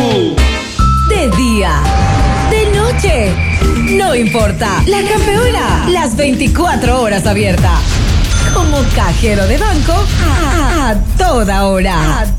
De día, de noche, no importa. La Campeona, las 24 horas abierta. Como cajero de banco a toda hora.